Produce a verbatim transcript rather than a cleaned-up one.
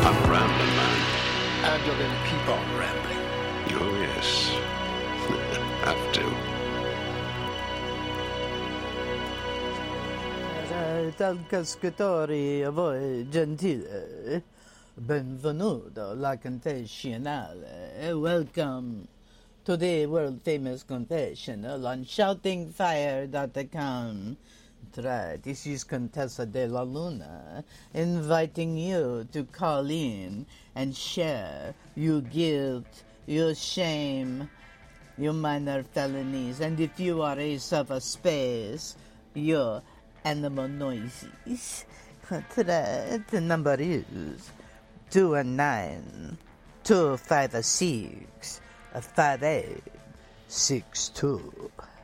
I'm a rambling man. And you're going to keep on rambling. Oh, yes. Have to. Tal cascatori a voi gentile, benvenuto alla confessionale, welcome to the world famous confessional on shouting fire dot com. Right, this is Contessa de la Luna inviting you to call in and share your guilt, your shame, your minor felonies, and if you are a suffer space, your animal noises. Right, the number is two one nine, two five six, five eight six two.